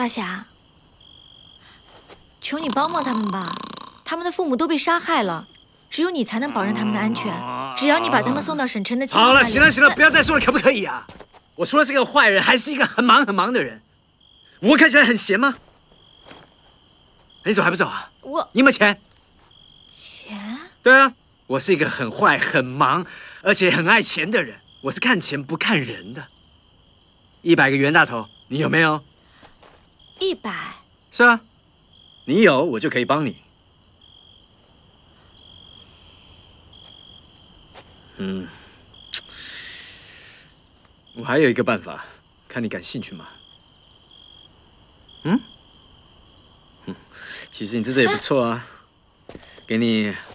大侠，求你帮帮他们吧，他们的父母都被杀害了，只有你才能保证他们的安全。只要你把他们送到沈晨的亲戚那里。 好了，行了行了，不要再说了，可不可以啊？我除了是个坏人，还是一个很忙的人。我看起来很闲吗？你走还不走啊？你有没有钱？ 钱？ 对啊，我是一个很坏、很忙，而且很爱钱的人。我是看钱不看人的。100个袁大头，你有没有 ？100。 是啊，你有我就可以帮你。我还有一个办法，看你感兴趣吗？其实你这也不错啊，给你